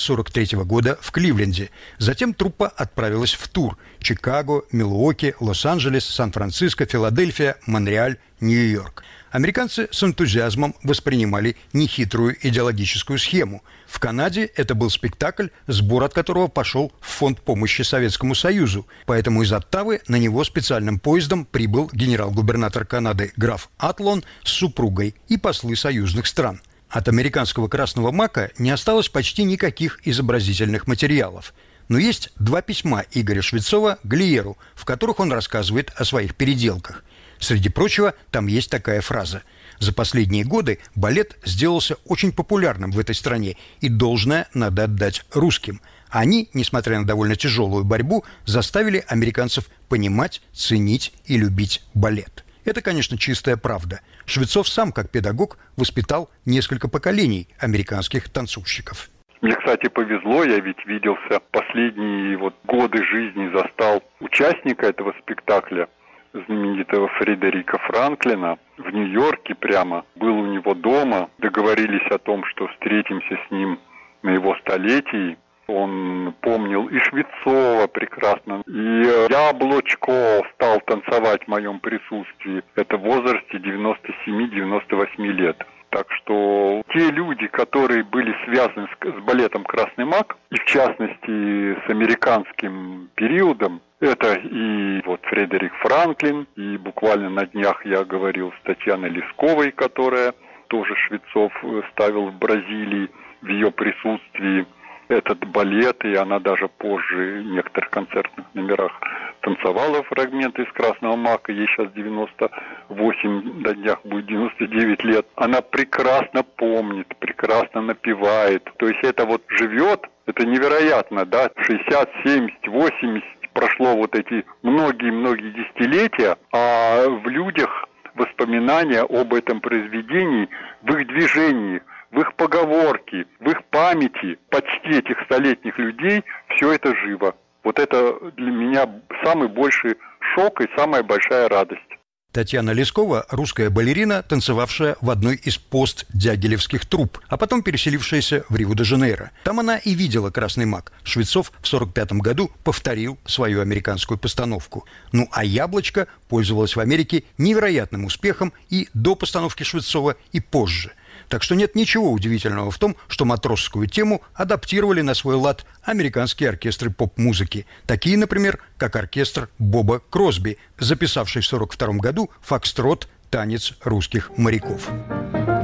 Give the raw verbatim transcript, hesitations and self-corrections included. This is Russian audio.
сорок третьего года в Кливленде. Затем труппа отправилась в тур – Чикаго, Милуоки, Лос-Анджелес, Сан-Франциско, Филадельфия, Монреаль, Нью-Йорк. Американцы с энтузиазмом воспринимали нехитрую идеологическую схему. В Канаде это был спектакль, сбор от которого пошел в фонд помощи Советскому Союзу. Поэтому из Оттавы на него специальным поездом прибыл генерал-губернатор Канады граф Атлон с супругой и послы союзных стран. От американского красного мака не осталось почти никаких изобразительных материалов. Но есть два письма Игоря Швецова Глиеру, в которых он рассказывает о своих переделках. Среди прочего, там есть такая фраза: «За последние годы балет сделался очень популярным в этой стране, и должное надо отдать русским. Они, несмотря на довольно тяжелую борьбу, заставили американцев понимать, ценить и любить балет». Это, конечно, чистая правда. Швецов сам, как педагог, воспитал несколько поколений американских танцовщиков. Мне, кстати, повезло, я ведь виделся последние вот годы жизни, застал участника этого спектакля, знаменитого Фредерика Франклина, в Нью-Йорке прямо. Был у него дома, договорились о том, что встретимся с ним на его столетии. Он помнил и Швецова прекрасно, и Яблочко стал танцевать в моем присутствии. Это в возрасте девяноста семи — девяноста восьми лет. Так что те люди, которые были связаны с, с балетом «Красный мак», и в частности с американским периодом, это и вот Фредерик Франклин, и буквально на днях я говорил с Татьяной Лесковой, которая тоже Швецов ставил в Бразилии в ее присутствии этот балет, и она даже позже в некоторых концертных номерах танцевала фрагменты из «Красного мака». Ей сейчас девяносто восемь, на днях будет девяносто девять лет. Она прекрасно помнит, прекрасно напевает. То есть это вот живет, это невероятно, да, шестьдесят, семьдесят, восемьдесят, прошло вот эти многие-многие десятилетия, а в людях воспоминания об этом произведении, в их движении, в их поговорке, в их памяти почти этих столетних людей все это живо. Вот это для меня самый большой шок и самая большая радость. Татьяна Лескова – русская балерина, танцевавшая в одной из пост-дягилевских трупп, а потом переселившаяся в Рио-де-Жанейро. Там она и видела «Красный мак». Швецов в сорок пятом году повторил свою американскую постановку. Ну а «Яблочко» пользовалось в Америке невероятным успехом и до постановки Швецова, и позже. Так что нет ничего удивительного в том, что матросскую тему адаптировали на свой лад американские оркестры поп-музыки. Такие, например, как оркестр Боба Кросби, записавший в сорок втором году фокстрот «Танец русских моряков».